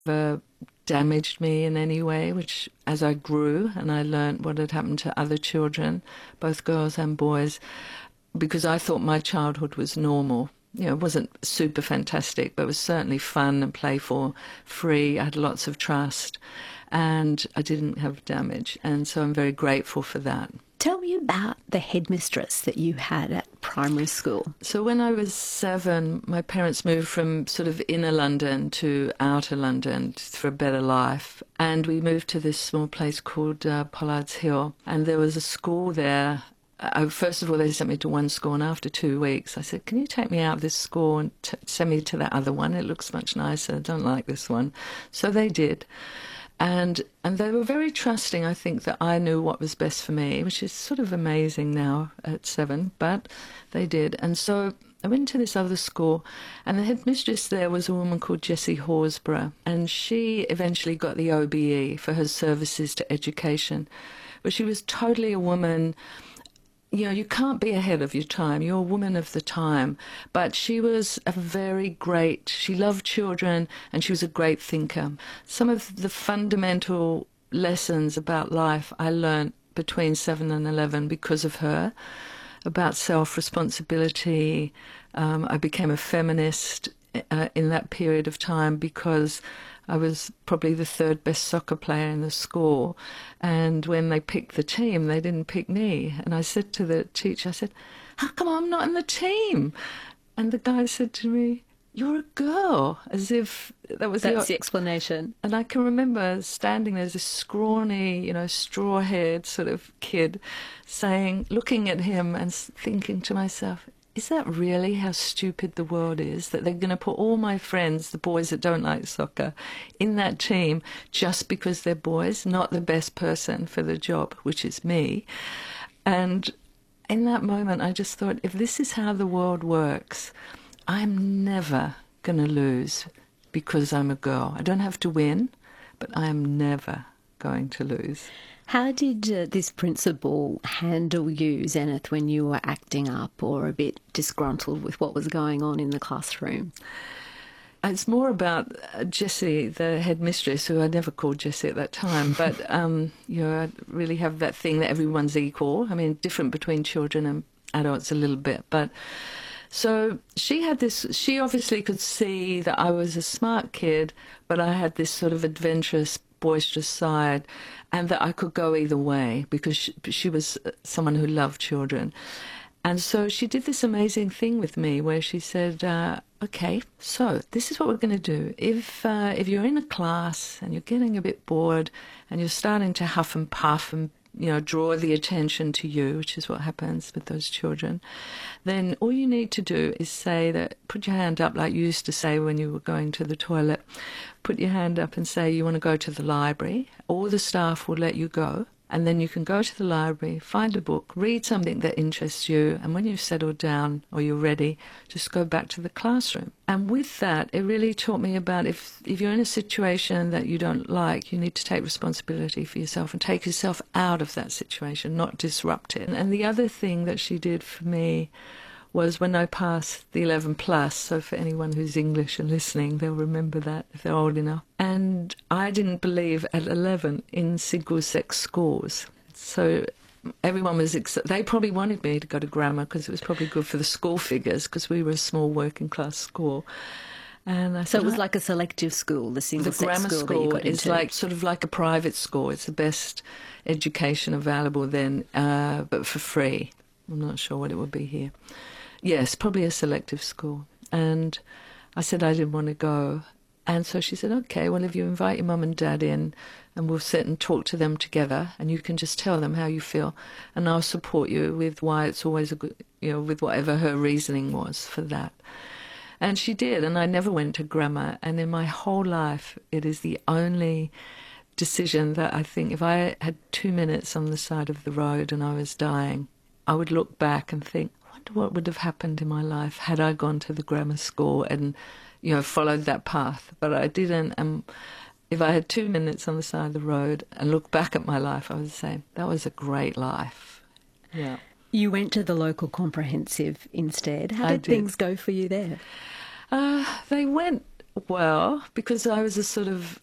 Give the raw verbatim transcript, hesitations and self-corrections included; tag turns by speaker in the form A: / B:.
A: never damaged me in any way, which as I grew and I learned what had happened to other children, both girls and boys, because I thought my childhood was normal. You know, it wasn't super fantastic, but it was certainly fun and playful, free. I had lots of trust, and I didn't have damage. And so I'm very grateful for that.
B: Tell me about the headmistress that you had at primary school.
A: So when I was seven, my parents moved from sort of inner London to outer London for a better life. And we moved to this small place called uh, Pollard's Hill. And there was a school there. Uh, first of all, they sent me to one school, and after two weeks, I said, can you take me out of this school and t- send me to that other one? It looks much nicer. I don't like this one. So they did. And and they were very trusting, I think, that I knew what was best for me, which is sort of amazing now at seven, but they did. And so I went to this other school, and the headmistress there was a woman called Jessie Horsburgh, and she eventually got the O B E for her services to education. But she was totally a woman. You know, you can't be ahead of your time. You're a woman of the time. But she was a very great, she loved children, and she was a great thinker. Some of the fundamental lessons about life I learnt between seven and eleven because of her, about self-responsibility. Um, I became a feminist uh, in that period of time because I was probably the third best soccer player in the school. And when they picked the team, they didn't pick me. And I said to the teacher, I said, how come I'm not in the team? And the guy said to me, you're a girl, as if that was
B: That's
A: the,
B: the explanation.
A: And I can remember standing there as a scrawny, you know, straw-haired sort of kid saying, looking at him and thinking to myself, is that really how stupid the world is, that they're going to put all my friends, the boys that don't like soccer, in that team just because they're boys, not the best person for the job, which is me. And in that moment, I just thought, if this is how the world works, I'm never going to lose because I'm a girl. I don't have to win, but I am never going to lose.
B: How did uh, this principal handle you, Zenith, when you were acting up or a bit disgruntled with what was going on in the classroom?
A: It's more about uh, Jessie, the headmistress, who I never called Jessie at that time, but um, you know, I really have that thing that everyone's equal. I mean, different between children and adults a little bit, but so she had this, she obviously could see that I was a smart kid, but I had this sort of adventurous, boisterous side, and that I could go either way because she, she was someone who loved children. And so she did this amazing thing with me where she said, uh, okay, so this is what we're going to do. If uh, if you're in a class and you're getting a bit bored and you're starting to huff and puff and, you know, draw the attention to you, which is what happens with those children, then all you need to do is say that, put your hand up like you used to say when you were going to the toilet. Put your hand up and say you want to go to the library. All the staff will let you go. And then you can go to the library, find a book, read something that interests you, and when you've settled down or you're ready, just go back to the classroom. And with that, it really taught me about if, if you're in a situation that you don't like, you need to take responsibility for yourself and take yourself out of that situation, not disrupt it. And the other thing that she did for me was when I passed the eleven plus, so for anyone who's English and listening, they'll remember that if they're old enough. And I didn't believe at eleven in single-sex schools. So everyone was, ex- they probably wanted me to go to grammar because it was probably good for the school figures because we were a small working-class school. And I
B: So
A: said,
B: it was like a selective school, the single-sex
A: the grammar
B: school,
A: school
B: that you got
A: is
B: into.
A: like sort of like a private school. It's the best education available then, uh, but for free. I'm not sure what it would be here. Yes, probably a selective school. And I said I didn't want to go. And so she said, okay, well, if you invite your mum and dad in and we'll sit and talk to them together and you can just tell them how you feel and I'll support you with why it's always a good, you know, with whatever her reasoning was for that. And she did, and I never went to grammar. And in my whole life, it is the only decision that I think if I had two minutes on the side of the road and I was dying, I would look back and think, what would have happened in my life had I gone to the grammar school and, you know, followed that path. But I didn't. And if I had two minutes on the side of the road and look back at my life, I would say, that was a great life. Yeah.
B: You went to the local comprehensive instead. How
A: I
B: did,
A: did.
B: things go for you there?
A: Uh, they went Well, because I was a sort of